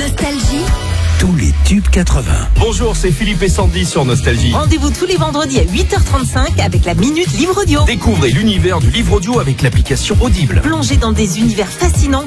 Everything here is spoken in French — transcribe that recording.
Nostalgie. Tous les tubes 80. Bonjour, c'est Philippe et Sandy sur Nostalgie. Rendez-vous tous les vendredis à 8h35 avec la Minute Livre Audio. Découvrez l'univers du livre audio avec l'application Audible. Plongez dans des univers fascinants